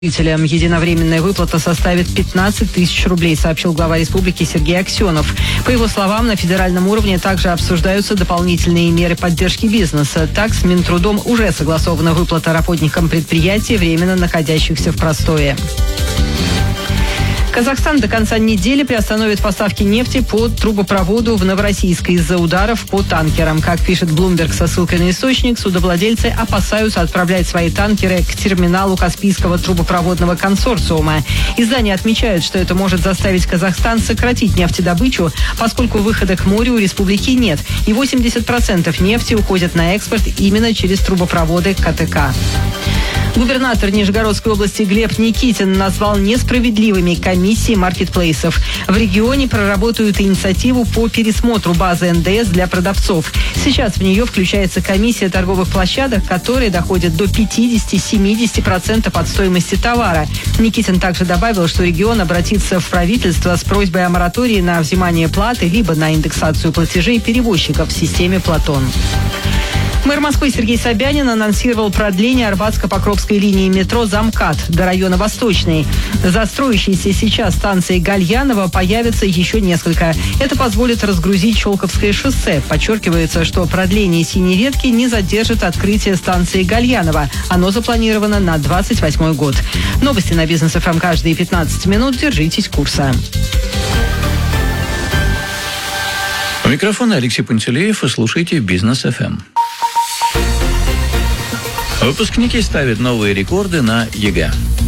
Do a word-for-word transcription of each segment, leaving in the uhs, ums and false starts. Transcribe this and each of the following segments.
Жителям единовременная выплата составит пятнадцать тысяч рублей, сообщил глава республики Сергей Аксенов. По его словам, на федеральном уровне также обсуждаются дополнительные меры поддержки бизнеса. Так, с Минтрудом уже согласована выплата работникам предприятий, временно находящихся в простое. Казахстан до конца недели приостановит поставки нефти по трубопроводу в Новороссийск из-за ударов по танкерам. Как пишет Bloomberg со ссылкой на источник, судовладельцы опасаются отправлять свои танкеры к терминалу Каспийского трубопроводного консорциума. Издания отмечают, что это может заставить Казахстан сократить нефтедобычу, поскольку выхода к морю у республики нет. И восемьдесят процентов нефти уходят на экспорт именно через трубопроводы КТК. Губернатор Нижегородской области Глеб Никитин назвал несправедливыми комиссии маркетплейсов. В регионе проработают инициативу по пересмотру базы эн дэ эс для продавцов. Сейчас в нее включается комиссия торговых площадок, которые доходят до пятьдесят-семьдесят процентов от стоимости товара. Никитин также добавил, что регион обратится в правительство с просьбой о моратории на взимание платы либо на индексацию платежей перевозчиков в системе «Платон». Мэр Москвы Сергей Собянин анонсировал продление Арбатско-Покровской линии метро «Замкат» до района Восточный. За строящейся сейчас станцией Гальянова появится еще несколько. Это позволит разгрузить Щелковское шоссе. Подчеркивается, что продление синей ветки не задержит открытие станции Гальянова. Оно запланировано на двадцать восьмой год. Новости на Бизнес эф эм каждые пятнадцать минут. Держитесь курса. У микрофона Алексей Пантелеев, и слушайте Бизнес эф эм. Выпускники ставят новые рекорды на ЕГЭ.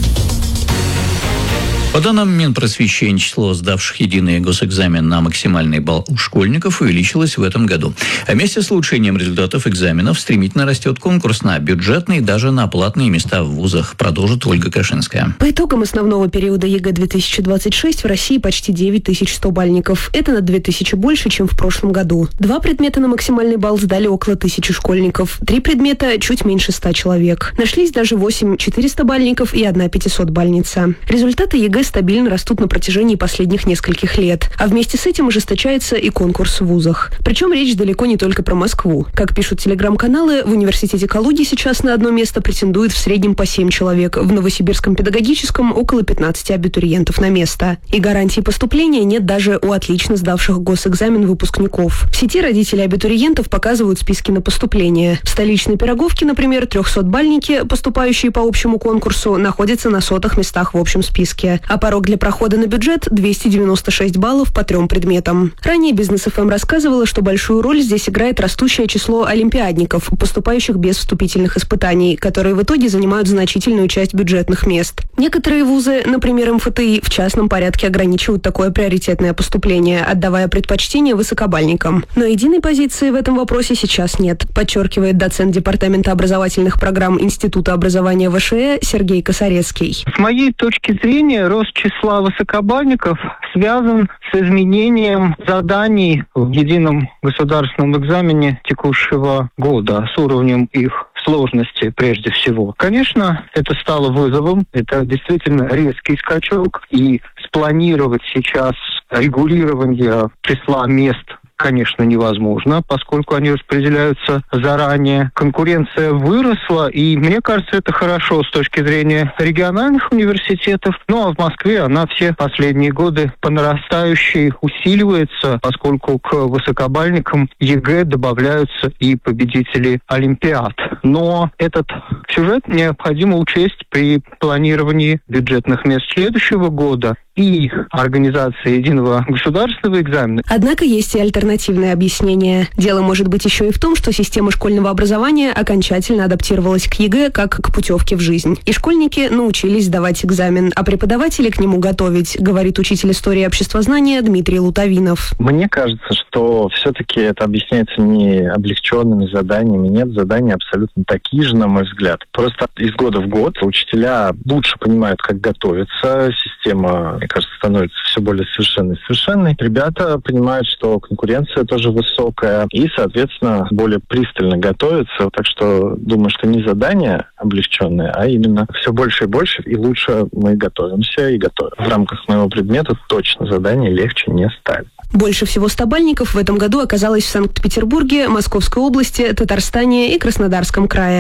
По данным Минпросвещения, число сдавших единый госэкзамен на максимальный балл у школьников увеличилось в этом году. А вместе с улучшением результатов экзаменов стремительно растет конкурс на бюджетные и даже на платные места в вузах, продолжит Ольга Кашинская. По итогам основного периода ЕГЭ две тысячи двадцать шесть в России почти девять тысяч сто бальников. Это на две тысячи больше, чем в прошлом году. Два предмета на максимальный балл сдали около тысячи школьников. Три предмета чуть меньше ста человек. Нашлись даже восемь четыреста бальников и одна пятисот бальница. Результаты ЕГЭ стабильно растут на протяжении последних нескольких лет. А вместе с этим ожесточается и конкурс в вузах. Причем речь далеко не только про Москву. Как пишут телеграм-каналы, в университете Калуги сейчас на одно место претендует в среднем по семь человек. В Новосибирском педагогическом около пятнадцати абитуриентов на место. И гарантии поступления нет даже у отлично сдавших госэкзамен выпускников. В сети родители абитуриентов показывают списки на поступление. В столичной Пироговке, например, трехсотбальники, поступающие по общему конкурсу, находятся на сотых местах в общем списке. А порог для прохода на бюджет – двести девяносто шесть баллов по трем предметам. Ранее Бизнес эф эм рассказывала, что большую роль здесь играет растущее число олимпиадников, поступающих без вступительных испытаний, которые в итоге занимают значительную часть бюджетных мест. Некоторые вузы, например, эм эф тэ и, в частном порядке ограничивают такое приоритетное поступление, отдавая предпочтение высокобальникам. Но единой позиции в этом вопросе сейчас нет, подчеркивает доцент Департамента образовательных программ Института образования вэ ша э Сергей Косарецкий. С моей точки зрения, рост числа высокобальников связан с изменением заданий в едином государственном экзамене текущего года, с уровнем их сложности прежде всего. Конечно, это стало вызовом, это действительно резкий скачок, и спланировать сейчас регулирование числа мест конечно, невозможно, поскольку они распределяются заранее. Конкуренция выросла, и мне кажется, это хорошо с точки зрения региональных университетов. Ну, а в Москве она все последние годы по нарастающей усиливается, поскольку к высокобальникам ЕГЭ добавляются и победители Олимпиад. Но этот сюжет необходимо учесть при планировании бюджетных мест следующего года и организации единого государственного экзамена. Однако есть и альтернативное объяснение. Дело может быть еще и в том, что система школьного образования окончательно адаптировалась к ЕГЭ как к путевке в жизнь. И школьники научились сдавать экзамен, а преподаватели к нему готовить, говорит учитель истории и обществознания Дмитрий Лутовинов. Мне кажется, что все-таки это объясняется не облегченными заданиями. Нет, задания абсолютно такие же, на мой взгляд. Просто из года в год учителя лучше понимают, как готовиться. Система, мне кажется, становится все более совершенной и совершенной. Ребята понимают, что конкуренция тоже высокая и, соответственно, более пристально готовятся. Так что думаю, что не задания облегченные, а именно все больше и больше, и лучше мы готовимся и готовим. В рамках моего предмета точно задания легче не ставят. Больше всего стобальников в этом году оказалось в Санкт-Петербурге, Московской области, Татарстане и Краснодарском крае.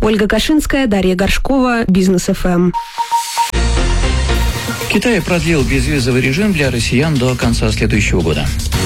Ольга Кашинская, Дарья Горшкова, Бизнес эф эм. Китай продлил безвизовый режим для россиян до конца следующего года.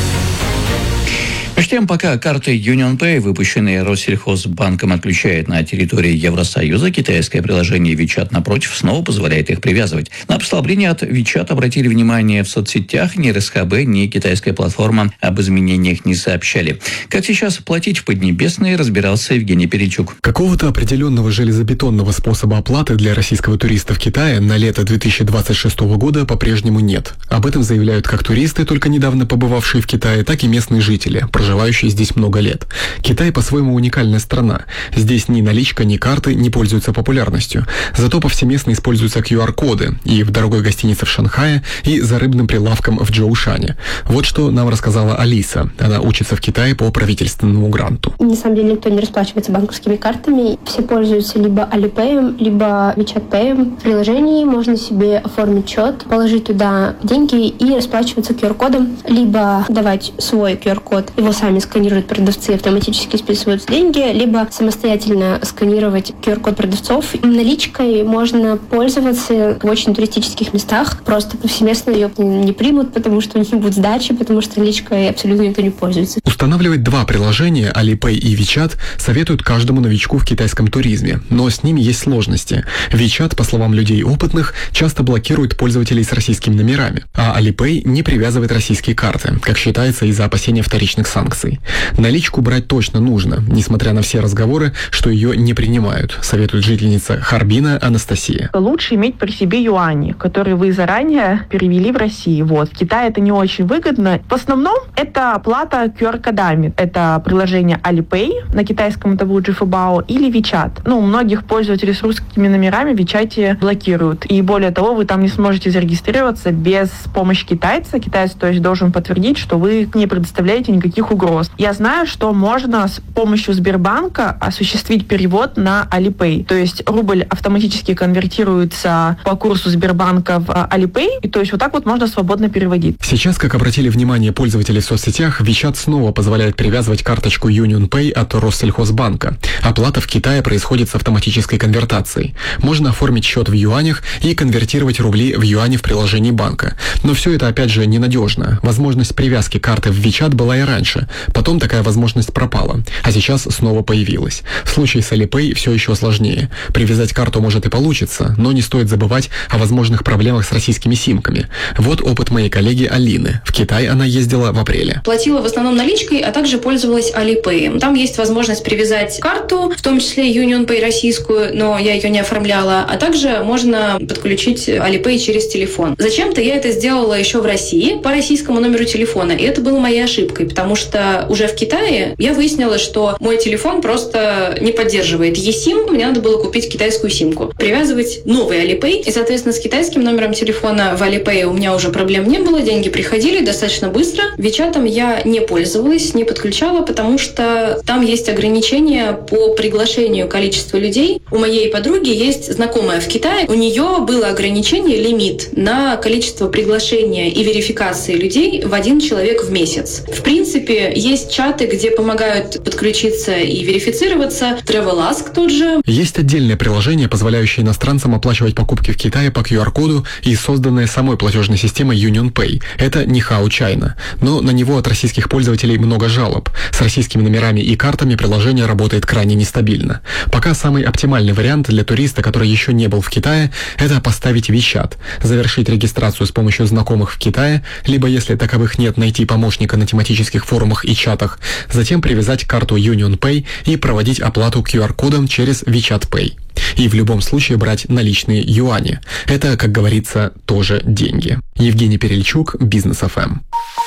Между тем, пока карты UnionPay, выпущенные Россельхозбанком, отключает на территории Евросоюза, китайское приложение WeChat, напротив, снова позволяет их привязывать. На послабление от WeChat обратили внимание в соцсетях. Ни эр эс ха бэ, ни китайская платформа об изменениях не сообщали. Как сейчас платить в Поднебесной, разбирался Евгений Перельчук. Какого-то определенного железобетонного способа оплаты для российского туриста в Китае на лето две тысячи двадцать шестого года по-прежнему нет. Об этом заявляют как туристы, только недавно побывавшие в Китае, так и местные жители, проживающие здесь много лет. Китай по-своему уникальная страна. Здесь ни наличка, ни карты не пользуются популярностью. Зато повсеместно используются ку ар коды и в дорогой гостинице в Шанхае, и за рыбным прилавком в Джоушане. Вот что нам рассказала Алиса. Она учится в Китае по правительственному гранту. На самом деле никто не расплачивается банковскими картами. Все пользуются либо Alipay, либо WeChat Pay. В приложении можно себе оформить счет, положить туда деньги и расплачиваться ку ар кодом, либо давать свой ку ар код, его сами сканируют продавцы, автоматически списываются деньги, либо самостоятельно сканировать ку ар код продавцов. Наличкой можно пользоваться в очень туристических местах, просто повсеместно ее не примут, потому что у них не будет сдачи, потому что наличкой абсолютно никто не пользуется. Устанавливать два приложения, Alipay и WeChat, советуют каждому новичку в китайском туризме, но с ними есть сложности. WeChat, по словам людей опытных, часто блокирует пользователей с российскими номерами, а Alipay не привязывает российские карты, как считается из-за опасения вторичных санкций. Наличку брать точно нужно, несмотря на все разговоры, что ее не принимают, советует жительница Харбина Анастасия. Лучше иметь при себе юани, которые вы заранее перевели в Россию. Вот. В Китае это не очень выгодно. В основном это оплата ку ар кодами. Это приложение Alipay, на китайском это будет Жифабао, или WeChat. Ну, многих пользователей с русскими номерами в WeChat блокируют. И более того, вы там не сможете зарегистрироваться без помощи китайца. Китаец, то есть, должен подтвердить, что вы не предоставляете никаких угроз. Я знаю, что можно с помощью Сбербанка осуществить перевод на Alipay. То есть рубль автоматически конвертируется по курсу Сбербанка в Alipay, и то есть вот так вот можно свободно переводить. Сейчас, как обратили внимание пользователи в соцсетях, WeChat снова позволяет привязывать карточку UnionPay от Россельхозбанка. Оплата в Китае происходит с автоматической конвертацией. Можно оформить счет в юанях и конвертировать рубли в юани в приложении банка. Но все это, опять же, ненадежно. Возможность привязки карты в WeChat была и раньше. Потом такая возможность пропала, а сейчас снова появилась. В случае с Alipay все еще сложнее. Привязать карту может и получится, но не стоит забывать о возможных проблемах с российскими симками. Вот опыт моей коллеги Алины. В Китай она ездила в апреле. Платила в основном наличкой, а также пользовалась Alipay. Там есть возможность привязать карту, в том числе UnionPay российскую, но я ее не оформляла, а также можно подключить Alipay через телефон. Зачем-то я это сделала еще в России по российскому номеру телефона, и это было моей ошибкой, потому что уже в Китае я выяснила, что мой телефон просто не поддерживает eSIM, мне надо было купить китайскую симку, привязывать новый Alipay, и, соответственно, с китайским номером телефона в Alipay у меня уже проблем не было, деньги приходили достаточно быстро. WeChat я не пользовалась, не подключала, потому что там есть ограничения по приглашению количества людей. У моей подруги есть знакомая в Китае, у нее было ограничение, лимит на количество приглашения и верификации людей в один человек в месяц. В принципе, есть чаты, где помогают подключиться и верифицироваться. TravelAsk тот же. Есть отдельное приложение, позволяющее иностранцам оплачивать покупки в Китае по ку ар коду и созданное самой платежной системой UnionPay. Это Нихао Чайна. Но на него от российских пользователей много жалоб. С российскими номерами и картами приложение работает крайне нестабильно. Пока самый оптимальный вариант для туриста, который еще не был в Китае, это поставить WeChat, завершить регистрацию с помощью знакомых в Китае, либо, если таковых нет, найти помощника на тематических форумах и чатах, затем привязать карту UnionPay и проводить оплату ку ар кодом через WeChat Pay. И в любом случае брать наличные юани. Это, как говорится, тоже деньги. Евгений Перельчук, Бизнес эф эм.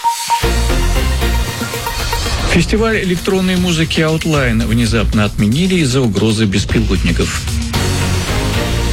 Фестиваль электронной музыки Outline внезапно отменили из-за угрозы беспилотников.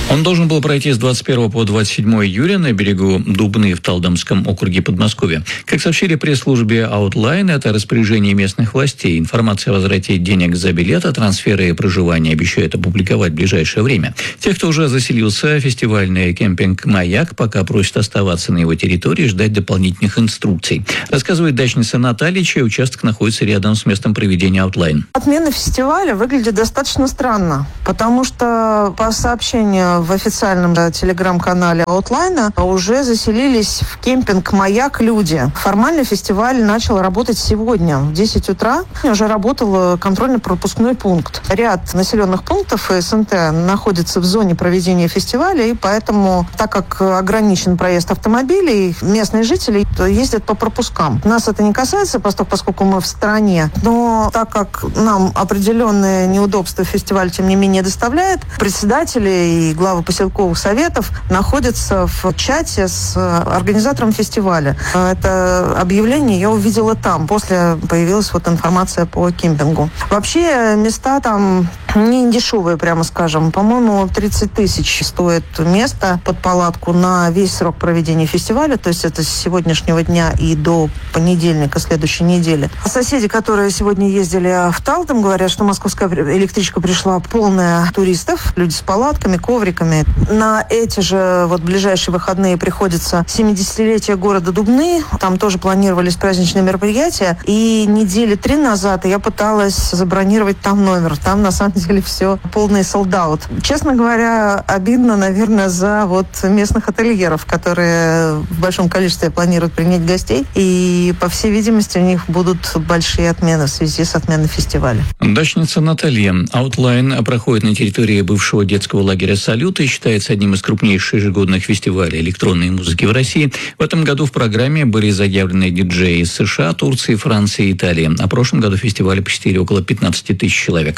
Он должен был пройти с двадцать первого по двадцать седьмое июля на берегу Дубны в Талдомском округе Подмосковья. Как сообщили в пресс-службе Outline, это распоряжение местных властей. Информация о возврате денег за билеты, трансферы и проживание обещают опубликовать в ближайшее время. Тех, кто уже заселился, фестивальный кемпинг «Маяк» пока просит оставаться на его территории и ждать дополнительных инструкций. Рассказывает дачница Наталья, чей участок находится рядом с местом проведения Outline. Отмена фестиваля выглядит достаточно странно, потому что по сообщению в официальном да, телеграм-канале Outline уже заселились в кемпинг «Маяк» люди. Формально фестиваль начал работать сегодня. В десять утра уже работал контрольно-пропускной пункт. Ряд населенных пунктов СНТ находится в зоне проведения фестиваля, и поэтому, так как ограничен проезд автомобилей, местные жители ездят по пропускам. Нас это не касается, поскольку мы в стороне, но так как нам определенные неудобства фестиваль, тем не менее, доставляет, председатели и главы поселковых советов находятся в чате с организатором фестиваля. Это объявление я увидела там. После появилась вот информация по кемпингу. Вообще места там не дешевые, прямо скажем. По-моему, тридцать тысяч стоит место под палатку на весь срок проведения фестиваля. То есть это с сегодняшнего дня и до понедельника следующей недели. Соседи, которые сегодня ездили в Талдом, говорят, что московская электричка пришла полная туристов. Люди с палатками, ковриками. На эти же вот ближайшие выходные приходится семидесятилетие города Дубны. Там тоже планировались праздничные мероприятия. И недели три назад я пыталась забронировать там номер. Там, на самом деле, все полный солд-аут. Честно говоря, обидно, наверное, за вот местных ательеров, которые в большом количестве планируют принять гостей. И, по всей видимости, у них будут большие отмены в связи с отменой фестиваля. Дачница Наталья. Outline проходит на территории бывшего детского лагеря «Салют» и считается одним из крупнейших ежегодных фестивалей электронной музыки в России. В этом году в программе были заявлены диджеи из США, Турции, Франции и Италии. А в прошлом году фестиваль посетили около пятнадцать тысяч человек.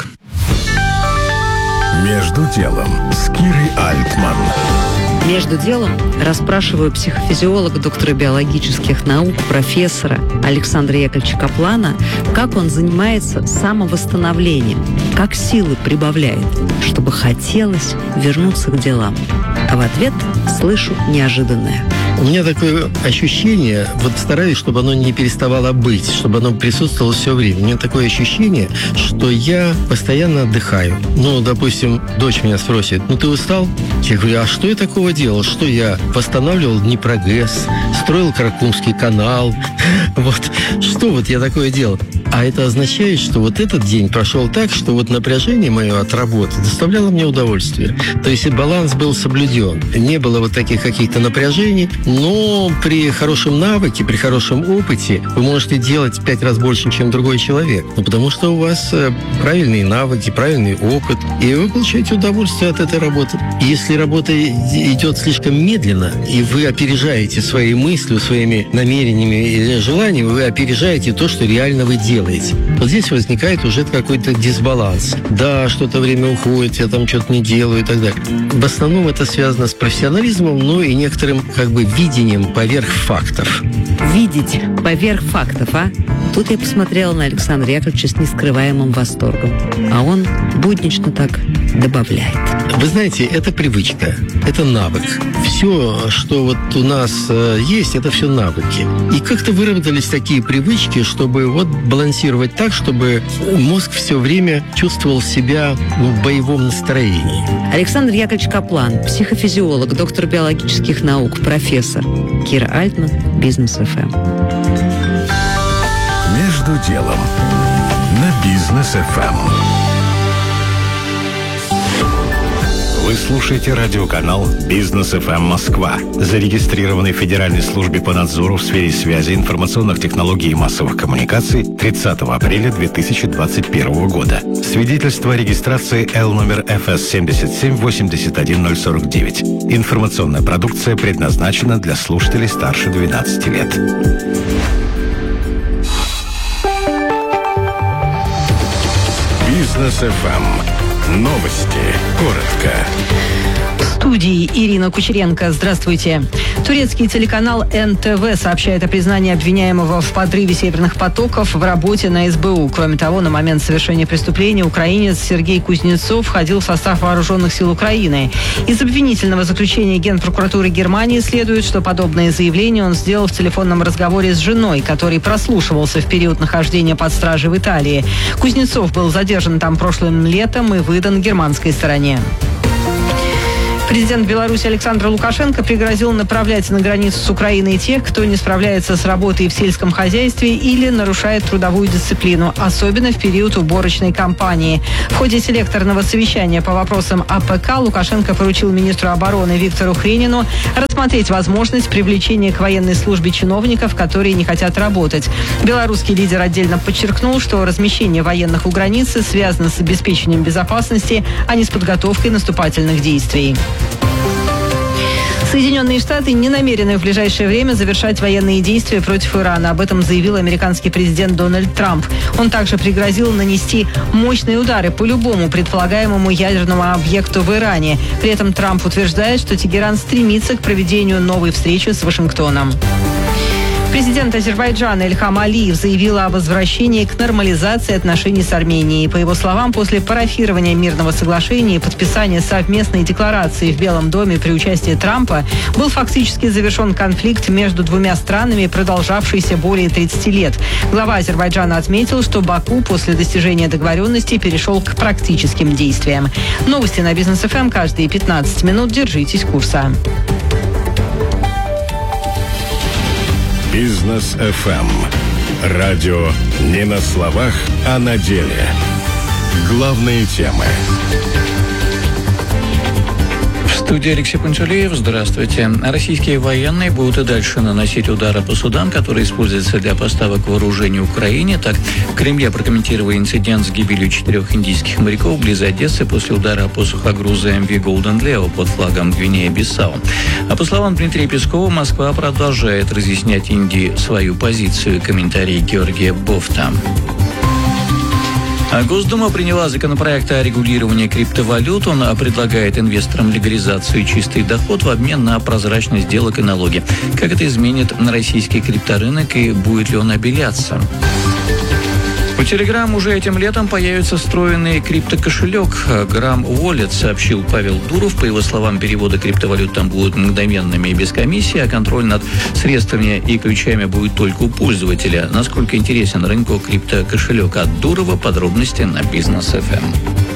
Между делом с Кирой Альтман. Между делом расспрашиваю психофизиолога, доктора биологических наук, профессора Александра Яковлевича Каплана, как он занимается самовосстановлением, как силы прибавляет, чтобы хотелось вернуться к делам. А в ответ слышу неожиданное. У меня такое ощущение, вот стараюсь, чтобы оно не переставало быть, чтобы оно присутствовало все время. У меня такое ощущение, что я постоянно отдыхаю. Ну, допустим, дочь меня спросит, ну ты устал? Я говорю, а что я такого делал? Что я восстанавливал Днепрогэс, строил Каракумский канал? Вот, что вот я такое делал? А это означает, что вот этот день прошел так, что вот напряжение мое от работы доставляло мне удовольствие. То есть и баланс был соблюден. Не было вот таких каких-то напряжений, но при хорошем навыке, при хорошем опыте вы можете делать в пять раз больше, чем другой человек. Ну, потому что у вас правильные навыки, правильный опыт, и вы получаете удовольствие от этой работы. Если работа идет слишком медленно, и вы опережаете своей мыслью, своими намерениями или желаниями, вы опережаете то, что реально вы делаете. Вот здесь возникает уже какой-то дисбаланс. Да, что-то время уходит, я там что-то не делаю и так далее. В основном это связано с профессионализмом, но и некоторым как бы видением поверх фактов. Видеть поверх фактов, а? Тут я посмотрела на Александра Яковлевича с нескрываемым восторгом. А он буднично так добавляет. Вы знаете, это привычка, это навык. Все, что вот у нас э, есть, это все навыки. И как-то выработались такие привычки, чтобы вот балансировать так, чтобы мозг все время чувствовал себя в боевом настроении. Александр Яковлевич Каплан, психофизиолог, доктор биологических наук, профессор. Кира Альтман, Бизнес эф эм. Между делом на Бизнес эф эм. Вы слушаете радиоканал Бизнес эф эм Москва, зарегистрированный в Федеральной службе по надзору в сфере связи, информационных технологий и массовых коммуникаций тридцатого апреля две тысячи двадцать первого года. Свидетельство о регистрации Л номер эф эс семь семь восемь один ноль сорок девять. Информационная продукция предназначена для слушателей старше двенадцати лет. Бизнес эф эм. Новости. Коротко. В студии Ирина Кучеренко. Здравствуйте. Турецкий телеканал эн тэ вэ сообщает о признании обвиняемого в подрыве северных потоков в работе на эс бэ у. Кроме того, на момент совершения преступления украинец Сергей Кузнецов входил в состав вооруженных сил Украины. Из обвинительного заключения Генпрокуратуры Германии следует, что подобное заявление он сделал в телефонном разговоре с женой, который прослушивался в период нахождения под стражей в Италии. Кузнецов был задержан там прошлым летом и выдан германской стороне. Президент Беларуси Александр Лукашенко пригрозил направлять на границу с Украиной тех, кто не справляется с работой в сельском хозяйстве или нарушает трудовую дисциплину, особенно в период уборочной кампании. В ходе селекторного совещания по вопросам а пэ ка Лукашенко поручил министру обороны Виктору Хренину рассмотреть возможность привлечения к военной службе чиновников, которые не хотят работать. Белорусский лидер отдельно подчеркнул, что размещение военных у границы связано с обеспечением безопасности, а не с подготовкой наступательных действий. Соединенные Штаты не намерены в ближайшее время завершать военные действия против Ирана. Об этом заявил американский президент Дональд Трамп. Он также пригрозил нанести мощные удары по любому предполагаемому ядерному объекту в Иране. При этом Трамп утверждает, что Тегеран стремится к проведению новой встречи с Вашингтоном. Президент Азербайджана Ильхам Алиев заявил о возвращении к нормализации отношений с Арменией. По его словам, после парафирования мирного соглашения и подписания совместной декларации в Белом доме при участии Трампа был фактически завершен конфликт между двумя странами, продолжавшийся более тридцати лет. Глава Азербайджана отметил, что Баку после достижения договоренности перешел к практическим действиям. Новости на Бизнес эф эм каждые пятнадцать минут. Держитесь курса. Бизнес эф эм. Радио не на словах, а на деле. Главные темы. В студии Алексей Панчалеев. Здравствуйте. Российские военные будут и дальше наносить удары по судам, которые используются для поставок вооружений Украине. Так, в Кремле прокомментировали инцидент с гибелью четырех индийских моряков близ Одессы после удара по сухогрузу эм ви Golden Leo под флагом Гвинея-Бисау. А по словам Дмитрия Пескова, Москва продолжает разъяснять Индии свою позицию. Комментарий Георгия Бофта. Госдума приняла законопроект о регулировании криптовалют. Он предлагает инвесторам легализацию и чистый доход в обмен на прозрачность сделок и налоги. Как это изменит на российский крипторынок и будет ли он обеляться? У Telegram уже этим летом появится встроенный криптокошелек Gram Wallet, сообщил Павел Дуров. По его словам, переводы криптовалют там будут мгновенными и без комиссии, а контроль над средствами и ключами будет только у пользователя. Насколько интересен рынку криптокошелек от Дурова? Подробности на Бизнес эф эм.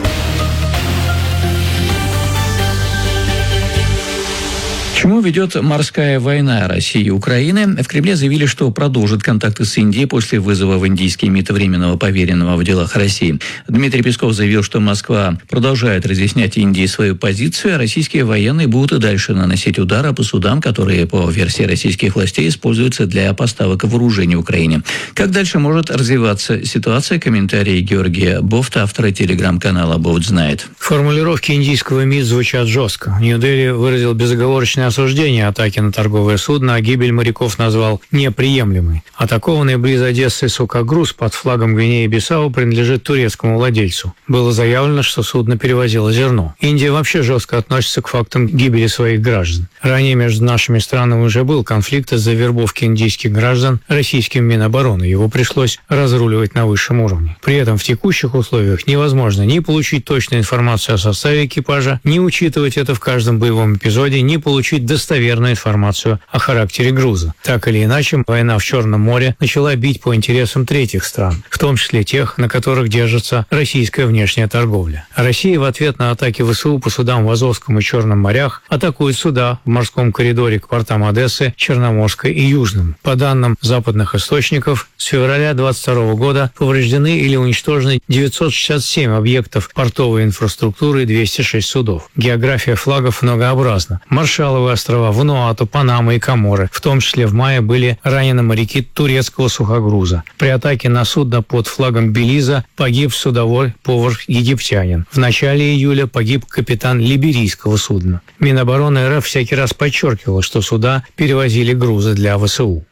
К чему ведет морская война России и Украины? В Кремле заявили, что продолжат контакты с Индией после вызова в индийский МИД временного поверенного в делах России. Дмитрий Песков заявил, что Москва продолжает разъяснять Индии свою позицию, а российские военные будут и дальше наносить удары по судам, которые, по версии российских властей, используются для поставок вооружений Украине. Как дальше может развиваться ситуация? Комментарий Георгия Бофта, автора телеграм-канала «Бофт знает». Формулировки индийского МИД звучат жестко. Нью-Дели выразил безоговорочное осуждение атаки на торговое судно, а гибель моряков назвал неприемлемой. Атакованный близ Одессы сухогруз под флагом Гвинеи-Бисау принадлежит турецкому владельцу. Было заявлено, что судно перевозило зерно. Индия вообще жестко относится к фактам гибели своих граждан. Ранее между нашими странами уже был конфликт из-за вербовки индийских граждан российским Минобороны. Его пришлось разруливать на высшем уровне. При этом в текущих условиях невозможно ни получить точную информацию о составе экипажа, ни учитывать это в каждом боевом эпизоде, ни получить достоверную информацию о характере груза. Так или иначе, война в Черном море начала бить по интересам третьих стран, в том числе тех, на которых держится российская внешняя торговля. Россия в ответ на атаки вэ эс у по судам в Азовском и Черном морях атакует суда в морском коридоре к портам Одессы, Черноморской и Южным. По данным западных источников, с февраля двадцать второго года повреждены или уничтожены девятьсот шестьдесят семь объектов портовой инфраструктуры и двести шесть судов. География флагов многообразна. Маршалловы острова, Вануату, Панама и Коморы. В том числе в мае были ранены моряки турецкого сухогруза. При атаке на судно под флагом Белиза погиб судовой повар-египтянин. В начале июля погиб капитан либерийского судна. Минобороны эр эф всякий раз подчеркивала, что суда перевозили грузы для вэ эс у.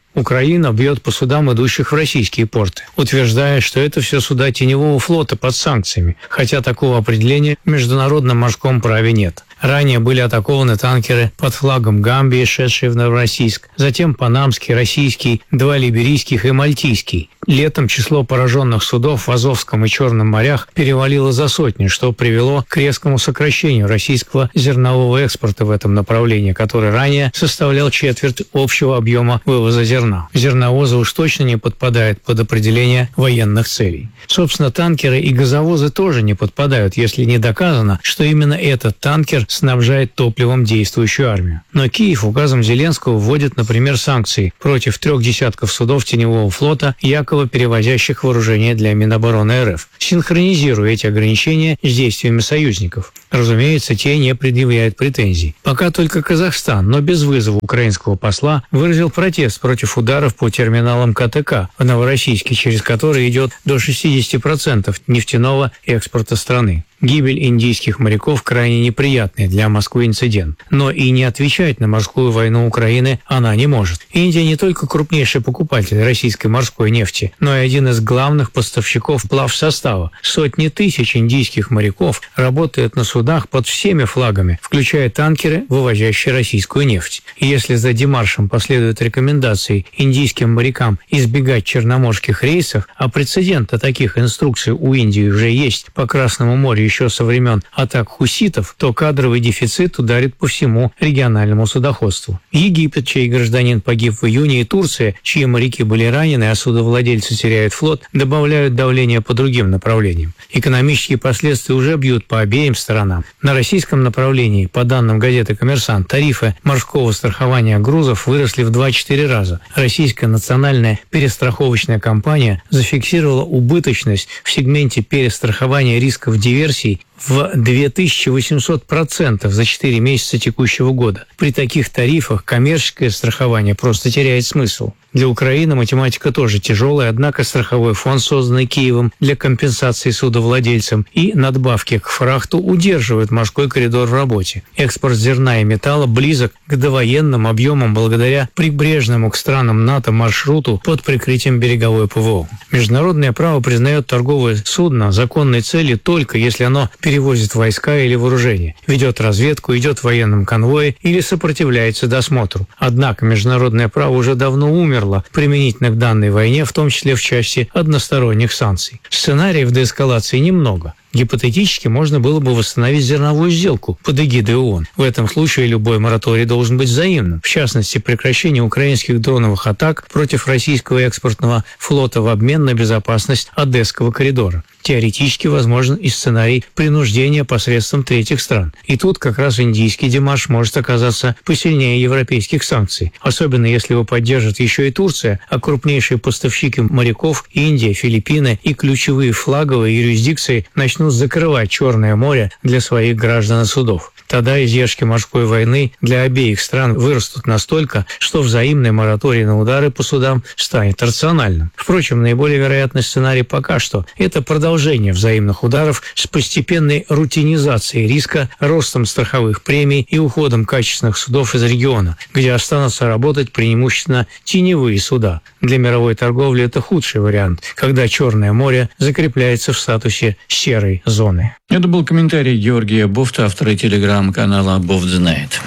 Украина бьет по судам, идущих в российские порты, утверждая, что это все суда теневого флота под санкциями, хотя такого определения в международном морском праве нет. Ранее были атакованы танкеры под флагом Гамбии, шедшие в Новороссийск, затем панамский, российский, два либерийских и мальтийский. Летом число пораженных судов в Азовском и Черном морях перевалило за сотни, что привело к резкому сокращению российского зернового экспорта в этом направлении, который ранее составлял четверть общего объема вывоза зерна. Зерновозы уж точно не подпадают под определение военных целей. Собственно, танкеры и газовозы тоже не подпадают, если не доказано, что именно этот танкер снабжает топливом действующую армию. Но Киев указом Зеленского вводит, например, санкции против трех десятков судов теневого флота, якобы перевозящих вооружение для Минобороны РФ, синхронизируя эти ограничения с действиями союзников. Разумеется, те не предъявляют претензий. Пока только Казахстан, но без вызова украинского посла, выразил протест против ударов по терминалам КТК в Новороссийске, через который идет до шестидесяти процентов нефтяного экспорта страны. Гибель индийских моряков крайне неприятный для Москвы инцидент. Но и не отвечать на морскую войну Украины она не может. Индия не только крупнейший покупатель российской морской нефти, но и один из главных поставщиков плавсостава. Сотни тысяч индийских моряков работают на судах под всеми флагами, включая танкеры, вывозящие российскую нефть. И если за демаршем последуют рекомендации индийским морякам избегать черноморских рейсов, а прецедента таких инструкций у Индии уже есть по Красному морю еще со времен атак хуситов, то кадровый дефицит ударит по всему региональному судоходству. Египет, чей гражданин погиб в июне, и Турция, чьи моряки были ранены, а судовладельцы теряют флот, добавляют давление по другим направлениям. Экономические последствия уже бьют по обеим сторонам. На российском направлении, по данным газеты «Коммерсант», тарифы морского страхования грузов выросли в два-четыре раза. Российская национальная перестраховочная компания зафиксировала убыточность в сегменте перестрахования рисков диверсии в две тысячи восемьсот процентов за четыре месяца текущего года. При таких тарифах коммерческое страхование просто теряет смысл. Для Украины математика тоже тяжелая, однако страховой фонд, созданный Киевом для компенсации судовладельцам и надбавки к фрахту, удерживает морской коридор в работе. Экспорт зерна и металла близок к довоенным объемам благодаря прибрежному к странам НАТО маршруту под прикрытием береговой ПВО. Международное право признает торговое судно законной целью только если оно перевозит войска или вооружение, ведет разведку, идет в военном конвое или сопротивляется досмотру. Однако международное право уже давно умерло применительно к данной войне, в том числе в части односторонних санкций. Сценариев деэскалации немного. Гипотетически можно было бы восстановить зерновую сделку под эгидой ООН. В этом случае любой мораторий должен быть взаимным. В частности, прекращение украинских дроновых атак против российского экспортного флота в обмен на безопасность Одесского коридора. Теоретически возможен и сценарий принуждения посредством третьих стран. И тут как раз индийский демарш может оказаться посильнее европейских санкций, особенно если его поддержит еще и Турция, а крупнейшие поставщики моряков – Индия, Филиппины и ключевые флаговые юрисдикции начнут закрывать Черное море для своих граждан и судов. Тогда издержки морской войны для обеих стран вырастут настолько, что взаимный мораторий на удары по судам станет рациональным. Впрочем, наиболее вероятный сценарий пока что – это продолжение взаимных ударов с постепенной рутинизацией риска, ростом страховых премий и уходом качественных судов из региона, где останутся работать преимущественно теневые суда. Для мировой торговли это худший вариант, когда Черное море закрепляется в статусе серой зоны. Это был комментарий Георгия Бофта, автора телеграм-канала «Бофт знает».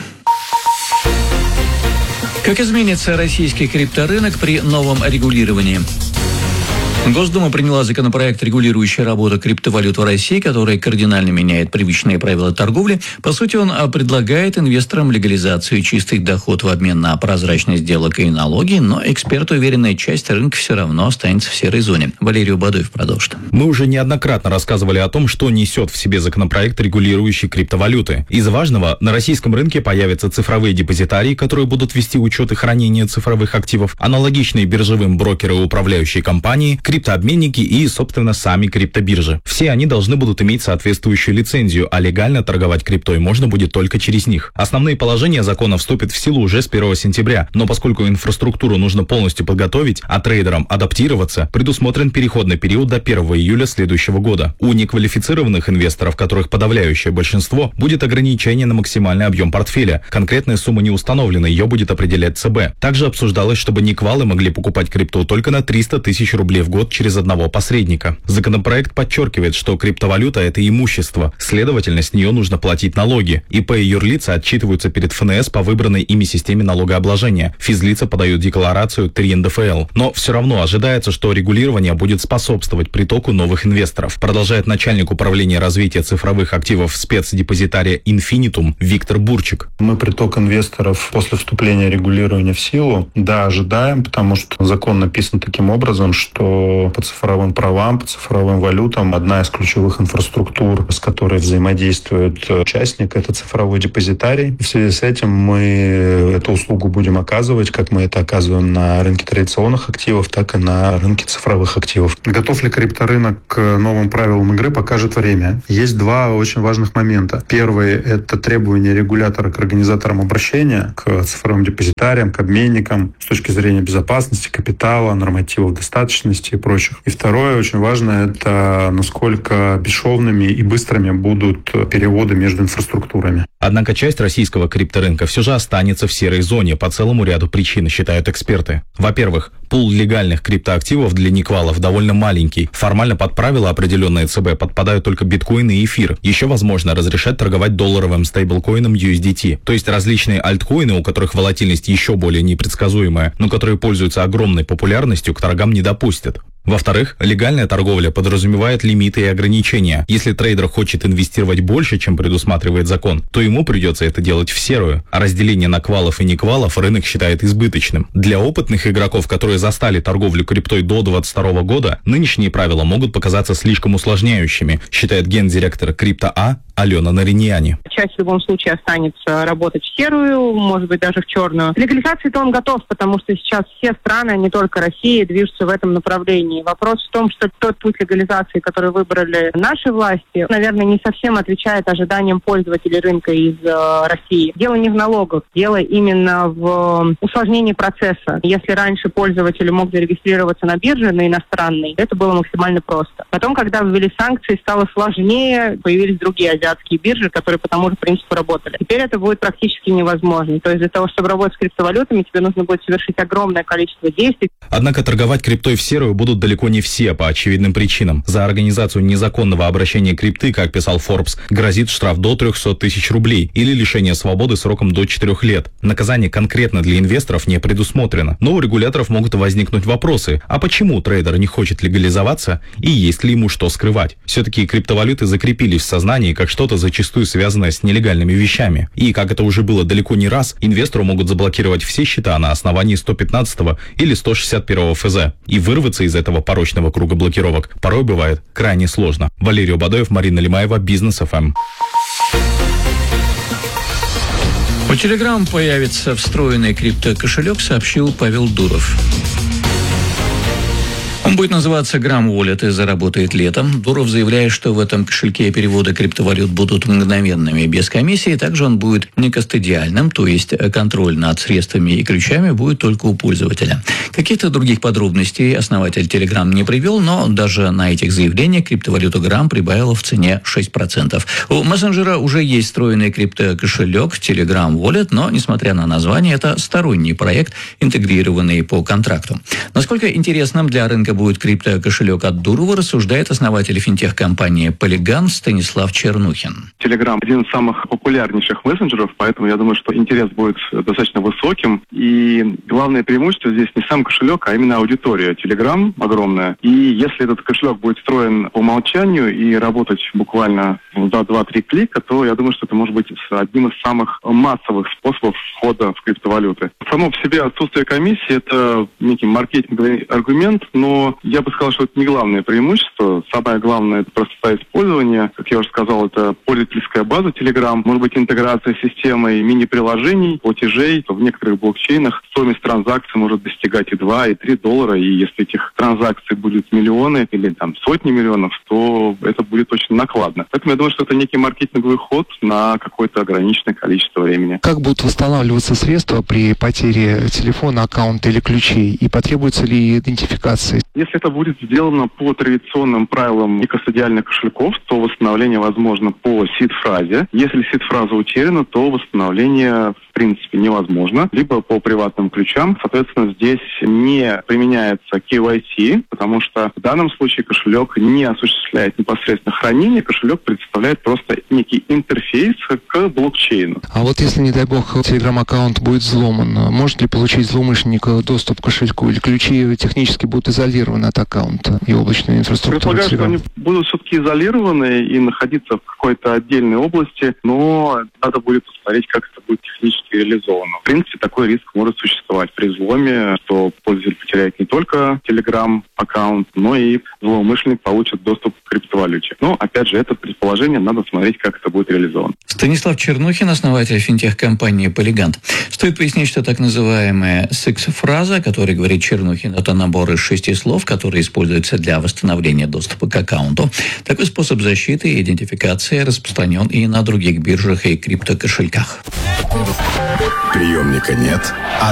Как изменится российский крипторынок при новом регулировании? Госдума приняла законопроект, регулирующий работу криптовалют в России, который кардинально меняет привычные правила торговли. По сути, он предлагает инвесторам легализацию чистых доход в обмен на прозрачность сделок и налоги, но эксперты уверены, часть рынка все равно останется в серой зоне. Валерий Бадуев продолжит. Мы уже неоднократно рассказывали о том, что несет в себе законопроект, регулирующий криптовалюты. Из важного, на российском рынке появятся цифровые депозитарии, которые будут вести учет и хранение цифровых активов, аналогичные биржевым брокеры и управляющие компании, криптообменники и, собственно, сами криптобиржи. Все они должны будут иметь соответствующую лицензию, а легально торговать криптой можно будет только через них. Основные положения закона вступят в силу уже с первого сентября, но поскольку инфраструктуру нужно полностью подготовить, а трейдерам адаптироваться, предусмотрен переходный период до первого июля следующего года. У неквалифицированных инвесторов, которых подавляющее большинство, будет ограничение на максимальный объем портфеля. Конкретная сумма не установлена, ее будет определять ЦБ. Также обсуждалось, чтобы неквалы могли покупать крипту только на триста тысяч рублей в год через одного посредника. Законопроект подчеркивает, что криптовалюта – это имущество, следовательно, с нее нужно платить налоги. ИП и юрлица отчитываются перед ФНС по выбранной ими системе налогообложения. Физлица подают декларацию три эн дэ эф эл. Но все равно ожидается, что регулирование будет способствовать притоку новых инвесторов, продолжает начальник управления развития цифровых активов спецдепозитария Infinitum Виктор Бурчик. Мы приток инвесторов после вступления регулирования в силу, да, ожидаем, потому что закон написан таким образом, что по цифровым правам, по цифровым валютам одна из ключевых инфраструктур, с которой взаимодействует участник, это цифровой депозитарий. В связи с этим мы эту услугу будем оказывать, как мы это оказываем на рынке традиционных активов, так и на рынке цифровых активов. Готов ли крипторынок к новым правилам игры, покажет время. Есть два очень важных момента. Первый – это требования регулятора к организаторам обращения, к цифровым депозитариям, к обменникам с точки зрения безопасности, капитала, нормативов достаточности и прочих. И второе, очень важное, это насколько бесшовными и быстрыми будут переводы между инфраструктурами. Однако часть российского крипторынка все же останется в серой зоне по целому ряду причин, считают эксперты. Во-первых, пул легальных криптоактивов для неквалов довольно маленький. Формально под правила, определенные ЦБ, подпадают только биткоин и эфир. Еще возможно разрешать торговать долларовым стейблкоином ю эс ди ти, то есть различные альткоины, у которых волатильность еще более непредсказуемая, но которые пользуются огромной популярностью, к торгам не допустят. Во-вторых, легальная торговля подразумевает лимиты и ограничения. Если трейдер хочет инвестировать больше, чем предусматривает закон, то ему придется это делать в серую, а разделение на квалов и неквалов рынок считает избыточным. Для опытных игроков, которые застали торговлю криптой до двадцать второго года, нынешние правила могут показаться слишком усложняющими, считает гендиректор Крипто.А Алена Нариньяни. Часть в любом случае останется работать в серую, может быть, даже в черную. К легализации-то он готов, потому что сейчас все страны, а не только Россия, движутся в этом направлении. Вопрос в том, что тот путь легализации, который выбрали наши власти, наверное, не совсем отвечает ожиданиям пользователей рынка из э, России. Дело не в налогах, дело именно в усложнении процесса. Если раньше пользователь мог зарегистрироваться на бирже, на иностранной, это было максимально просто. Потом, когда ввели санкции, стало сложнее, появились другие азиатские биржи, которые по тому же принципу работали. Теперь это будет практически невозможно. То есть для того, чтобы работать с криптовалютами, тебе нужно будет совершить огромное количество действий. Однако торговать криптой в серую будут далеко не все по очевидным причинам. За организацию незаконного обращения крипты, как писал Forbes, грозит штраф до трехсот тысяч рублей или лишение свободы сроком до четырех лет. Наказание конкретно для инвесторов не предусмотрено. Но у регуляторов могут возникнуть вопросы, а почему трейдер не хочет легализоваться и есть ли ему что скрывать? Все-таки криптовалюты закрепились в сознании как что-то зачастую связанное с нелегальными вещами. И, как это уже было далеко не раз, инвестору могут заблокировать все счета на основании сто пятнадцатого или сто шестьдесят первого эф зэ. И вырваться из этого порочного круга блокировок порой бывает крайне сложно. Валерий Бадоев, Марина Лимаева, Бизнес эф эм. У Telegram появится встроенный криптокошелек, сообщил Павел Дуров. Он будет называться Gram Wallet и заработает летом. Дуров заявляет, что в этом кошельке переводы криптовалют будут мгновенными, без комиссии. Также он будет некастодиальным, то есть контроль над средствами и ключами будет только у пользователя. Каких-то других подробностей основатель Telegram не привел, но даже на этих заявлениях криптовалюта Gram прибавила в цене шесть процентов. У мессенджера уже есть встроенный криптокошелек Telegram Wallet, но, несмотря на название, это сторонний проект, интегрированный по контракту. Насколько интересным для рынка будет криптокошелек от Дурова, рассуждает основатель финтех-компании Polygon Станислав Чернухин. Telegram один из самых популярнейших мессенджеров, поэтому я думаю, что интерес будет достаточно высоким. И главное преимущество здесь не сам кошелек, а именно аудитория. Telegram огромная. И если этот кошелек будет встроен по умолчанию и работать буквально за два-три клика, то я думаю, что это может быть одним из самых массовых способов входа в криптовалюты. Само по себе отсутствие комиссии – это некий маркетинговый аргумент, но но я бы сказал, что это не главное преимущество. Самое главное – это простота использования. Как я уже сказал, это пользовательская база Telegram, может быть, интеграция с системой мини-приложений, платежей. В некоторых блокчейнах стоимость транзакций может достигать и два, и три доллара, и если этих транзакций будет миллионы или там сотни миллионов, то это будет очень накладно. Поэтому я думаю, что это некий маркетинговый ход на какое-то ограниченное количество времени. Как будут восстанавливаться средства при потере телефона, аккаунта или ключей? И потребуется ли идентификация? Если это будет сделано по традиционным правилам некастодиальных кошельков, то восстановление возможно по сид-фразе. Если сид-фраза утеряна, то восстановление в принципе невозможно. Либо по приватным ключам. Соответственно, здесь не применяется кей вай си, потому что в данном случае кошелек не осуществляет непосредственно хранение. Кошелек представляет просто некий интерфейс к блокчейну. А вот если, не дай бог, Telegram-аккаунт будет взломан, может ли получить злоумышленник доступ к кошельку? Или ключи технически будут изолированы от аккаунта и облачной инфраструктуры? Предполагаю, что они будут все-таки изолированы и находиться в какой-то отдельной области, но надо будет посмотреть, как это будет технически реализовано. В принципе, такой риск может существовать при взломе, что пользователь потеряет не только Telegram-аккаунт, но и злоумышленник получит доступ к криптовалюте. Но, опять же, это предположение, надо смотреть, как это будет реализовано. Станислав Чернухин, основатель финтех-компании Polygon. Стоит пояснить, что так называемая секс-фраза, о которой говорит Чернухин, это набор из шести слов, которые используются для восстановления доступа к аккаунту. Такой способ защиты и идентификации распространен и на других биржах и криптокошельках. Приемника нет, а